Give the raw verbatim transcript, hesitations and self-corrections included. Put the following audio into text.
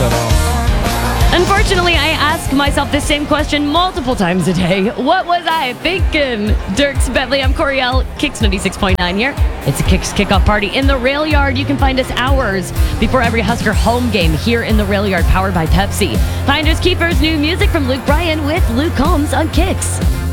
at all. Unfortunately, I ask myself this same question multiple times a day. What was I thinking? Dirks Bentley, I'm Coriel, Kicks ninety-six point nine here. It's a Kicks kickoff party in the Rail Yard. You can find us hours before every Husker home game here in the Rail Yard, powered by Pepsi. Finders Keepers, new music from Luke Bryan with Luke Combs on Kicks.